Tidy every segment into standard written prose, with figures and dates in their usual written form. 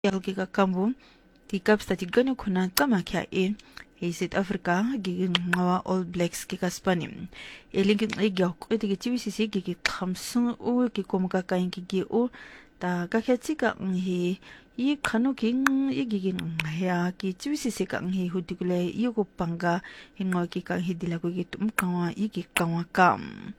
Yalgiga Kambu, die Kapstad Ganu Kuna Kamakia South Africa gegen All Blacks gegen Spanien. Linkin Egg Critical TVC gegen Kamsun o Gikomka Gigi o da Gakatika he Kanoking Igin Hea TVC Gang he Hudigule Yugo Panga Hingokika Hidilaguitum Kawa Igi Kawakam.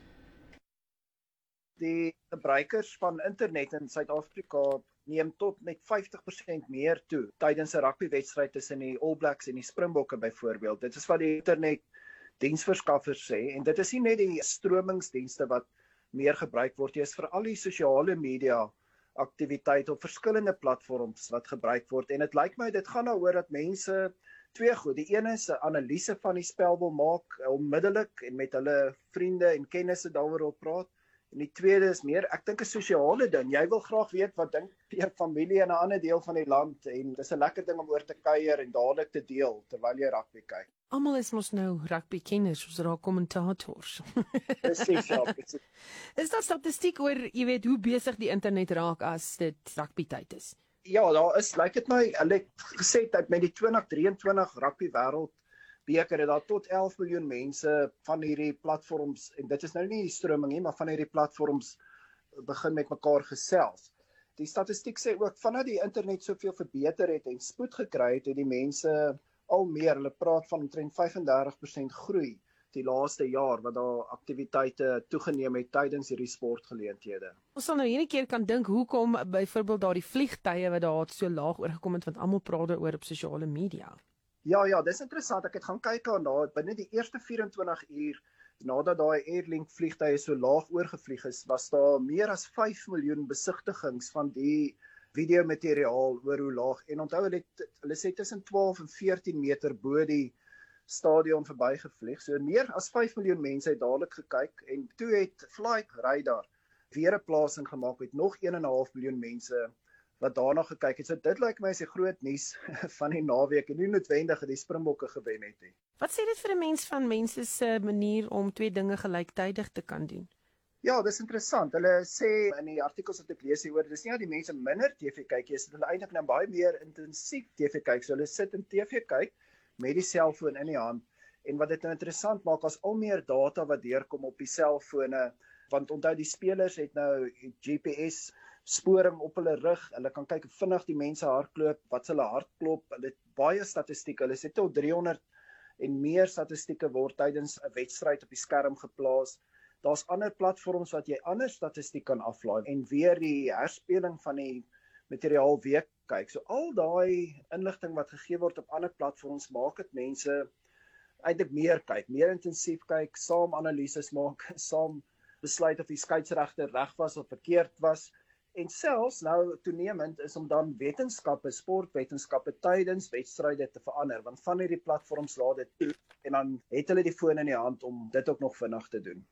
Die gebruikers van internet in Suid-Afrika neem tot met 50% meer toe tydens 'n rugbywedstryd tussen die All Blacks en die Springbokke byvoorbeeld. Dit is wat die internet diensverskaffers sê en dit is nie net die stromingsdienste wat meer gebruik word nie, is veral die sosiale media aktiwiteite op verskillende platforms wat gebruik word en dit lyk my dit gaan daaroor dat mense twee goed. Die een is 'n analise van die spel wil maak onmiddellik en met hulle vriende en kennisse daaroor wil praat. En die tweede is meer, ek dink 'n sosiale ding. Jy wil graag weet wat dink jou familie in 'n ander deel van die land en dis 'n lekker ding om oor te kuier en dadelik te deel terwyl jy rugby kyk. Almal is mos nou rugby kenners, ons raak kommentators. Presies, ja. Presies. Is daar statistiek oor, jy weet, hoe besig die internet raak as dit rugby tyd is? Ja, daar is, lyk dit my, hulle het gesê dat met die 2023 rugby wêreld beker het daar tot 11 miljoen mense van hierdie platforms, en dit is nou nie die stroming nie, maar van hierdie platforms begin met mekaar gesels. Die statistiek sê ook, vanaf die internet soveel verbeter het en spoed gekry het die mense al meer, hulle praat van omtrent 35% groei die laaste jaar, wat daar aktiwiteite toegeneem het tydens hierdie sportgeleenthede. Ons sal nou hierdie keer kan dink, hoekom byvoorbeeld daardie vliegtye wat daar so laag oorgekom het, want almal praat daaroor op sosiale media. Ja, dis interessant. Ek het gaan kyk aan daar binne die eerste 24 uur nadat daai Airlink vliegtye so laag oorgevlieg is, was daar meer as 5 miljoen besigtigings van die videomateriaal oor hoe laag. En onthou hulle sê tussen 12 en 14 meter bo die stadion verbygevlieg. So meer as 5 miljoen mense het dadelik gekyk en toe het Flight Radar weer 'n plasing gemaak met nog 1,5 miljoen mense wat daarna gekyk het. So dit lyk my as 'n groot nuus van die naweek en nie noodwendig die Springbokke gewen het nie. Wat sê dit vir 'n mens van mense se manier om twee dinge gelyktydig te kan doen? Ja, dis interessant. Hulle sê in die artikels wat ek lees hieroor, dis nie dat die mense minder TV kyk, hulle eintlik nou baie meer intensief TV kyk. So hulle sit in TV kyk met die selfoon in die hand. En wat dit nou interessant maak, as al meer data wat deurkom op die selfone, want onthou die spelers het nou GPS sporing op hulle rug, hulle kan kyk hoe vinnig die mense hardloop, wat hulle hartklop, hulle het baie statistieke, hulle sê tot 300 en meer statistieke word tydens 'n wedstryd op die skerm geplaas. Daar's ander platforms wat jy ander statistiek kan aflaai en weer die herspeling van die materiaal weer kyk. So al daai inligting wat gegee word op ander platforms maak dit mense eintlik meer kyk, meer intensief kyk, saam analises maak, saam besluit of die skeieregter reg was of verkeerd was. En selfs nou toenemend is om dan wetenskappe, sportwetenskappe tydens wedstryde te verander, want van hierdie platforms laat dit toe en dan het hulle die foon in die hand om dit ook nog vinnig te doen.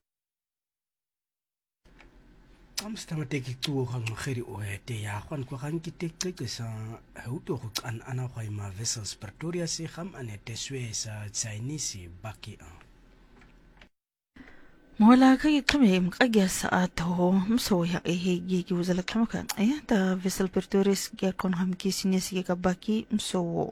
Amstamateki tu hang mageri o te ya kwan ko hang ki tek sa huto ko kan ana khoi ma vessels Pretoria se kham ane teswe sa Chinese baki a Mola kaya kami mkagya sa ato msoya gi uzala kamaka ta vessel Pretoria ge kon ham ki sinesi ge baki mso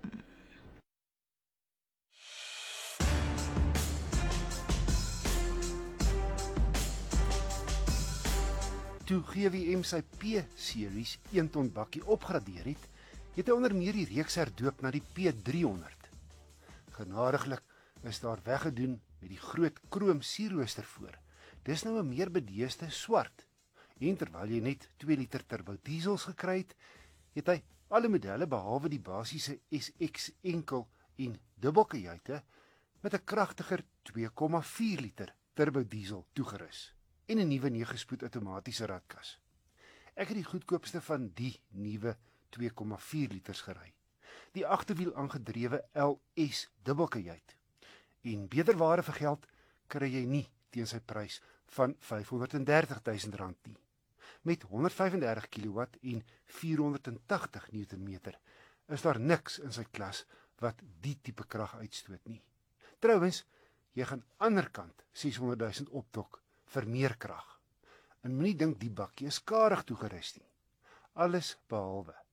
Toe GWM sy P-series 1 ton bakkie opgradeer het hy onder meer die reeks herdoop na die P300. Genadiglik is daar weggedoen met die groot kroom sierrooster voor. Dis nou 'n meer bedeesde swart. En terwyl jy net 2 liter turbo diesels gekry het hy alle modelle behalwe die basiese SX enkel en dubbelkajuite met 'n kragtiger 2,4 liter turbo diesel toegerus en 'n nuwe 9-spoed outomatiese radkas. Ek het die goedkoopste van die nuwe 2,4 liters gery. Die agterwiel aangedrewe LS dubbelkajuit. En beter ware vir geld kry jy nie teen sy prys van R530 000 nie. Met 135 kW en 480 Nm is daar niks in sy klas wat die tipe krag uitstoot nie. Trouwens, jy gaan anderkant 600 000 optok vir meer krag. En moenie dink die bakkie is karig toegerus nie. Alles behalwe.